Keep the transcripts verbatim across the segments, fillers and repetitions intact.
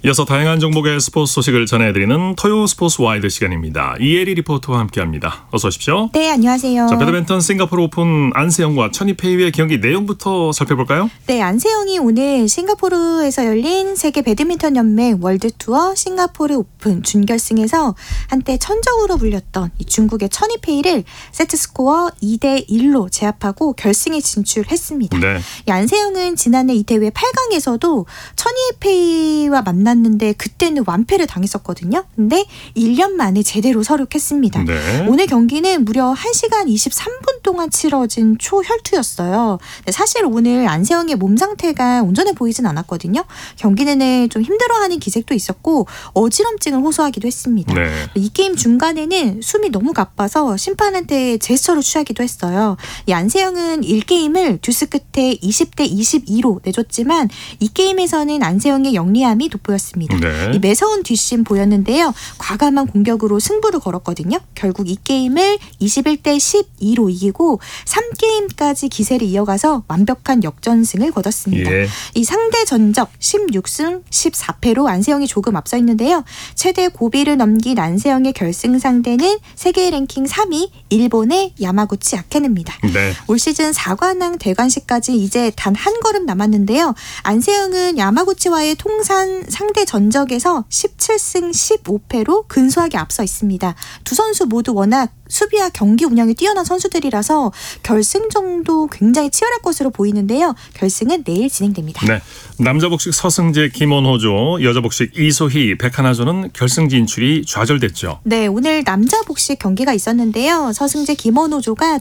이어서 다양한 종목의 스포츠 소식을 전해드리는 토요 스포츠 와이드 시간입니다. 이혜리 리포터와 함께합니다. 어서 오십시오. 네, 안녕하세요. 자, 배드민턴 싱가포르 오픈 안세영과 천이페이의 경기 내용부터 살펴볼까요? 네, 안세영이 오늘 싱가포르에서 열린 세계 배드민턴 연맹 월드투어 싱가포르 오픈 준결승에서 한때 천적으로 불렸던 이 중국의 천이페이를 세트스코어 이 대 일로 제압하고 결승에 진출했습니다. 네. 이 안세영은 지난해 이 대회 팔 강에서도 천이페이와 만났는데 그때는 완패를 당했었거든요. 근데 일 년 만에 제대로 서력했습니다. 네. 오늘 경기는 무려 한 시간 이십삼 분 동안 치러진 초혈투였어요. 사실 오늘 안세영의 몸 상태가 온전해 보이진 않았거든요. 경기 내내 좀 힘들어하는 기색도 있었고 어지럼증을 호소하기도 했습니다. 네. 이 게임 중간에는 숨이 너무 가빠서 심판한테 제스처를 취하기도 했어요. 이 안세영은 일 게임을 듀스 끝에 이십 대 이십이로 내줬지만 이 게임에서는 안세영의 영리함이 돋보였습니다. 네. 이 매서운 뒷심 보였는데요. 과감한 공격으로 승부를 걸었거든요. 결국 이 게임을 이십일 대 십이로 이기고 삼 게임까지 기세를 이어가서 완벽한 역전승을 거뒀습니다. 예. 이 상대 전적 십육 승 십사 패로 안세영이 조금 앞서 있는데요. 최대 고비를 넘긴 안세영의 결승 상대는 세계 랭킹 삼 위 일본의 야마구치 아케네입니다. 네. 올 시즌 사 관왕 대관식까지 이제 단 한 걸음 남았는데요. 안세영은 야마구치와의 통산 상대 전적에서 십칠 승 십오 패로 근소하게 앞서 있습니다. 두 선수 모두 워낙 수비와 경기 운영이 뛰어난 선수들이라서 결승전도 굉장히 치열할 것으로 보이는데요. 결승은 내일 진행됩니다. 네. 남자 복식 서승재 김원호조, 여자 복식 이소희 백하나조는 결승 진출이 좌절됐죠. 네, 오늘 남자 복식 경기가 있었는데요. 서승재 김원호조가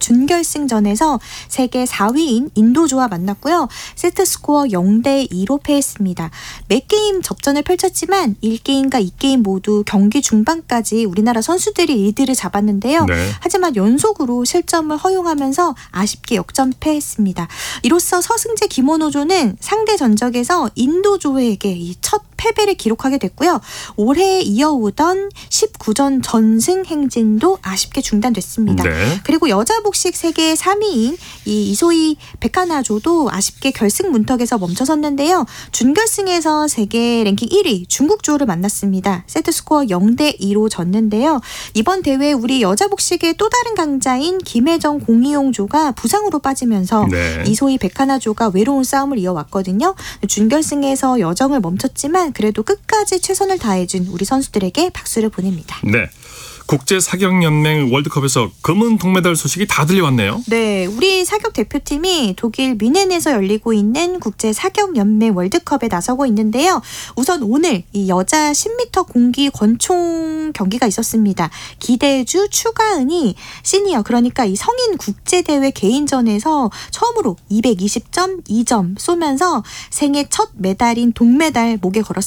준결승전에서 세계 사 위인 인도조와 만났고요. 세트 스코어 영 대 이로 패했습니다. 몇 게임 접전을 펼쳤지만 일 게임과 이 게임 모두 경기 중반까지 우리나라 선수들이 리드를 잡았는데요. 네. 하지만 연속으로 실점을 허용하면서 아쉽게 역전패했습니다. 이로써 서승재 김원호조는 상대 전적에서 인도조에게 이 첫 패배를 기록하게 됐고요. 올해 이어오던 십구 전 전승 행진도 아쉽게 중단됐습니다. 네. 그리고 여자 복식 세계 삼 위인 이 이소희 백하나조도 아쉽게 결승 문턱에서 멈춰섰는데요. 준결승에서 세계 랭킹 일 위 중국조를 만났습니다. 세트 스코어 영 대 이로 졌는데요. 이번 대회 우리 여자 복식의 또 다른 강자인 김혜정 공이용조가 부상으로 빠지면서 네. 이소희 백하나조가 외로운 싸움을 이어왔거든요. 준결승에서 여정을 멈췄지만 그래도 끝까지 최선을 다해준 우리 선수들에게 박수를 보냅니다. 네. 국제사격연맹 월드컵에서 금은 동메달 소식이 다 들려왔네요. 네, 우리 사격 대표팀이 독일 뮌헨에서 열리고 있는 국제사격연맹 월드컵에 나서고 있는데요. 우선 오늘 이 여자 십 미터 공기 권총 경기가 있었습니다. 기대주 추가은이 시니어 그러니까 이 성인 국제대회 개인전에서 처음으로 이백이십 점 이 점 쏘면서 생애 첫 메달인 동메달 목에 걸었습니다.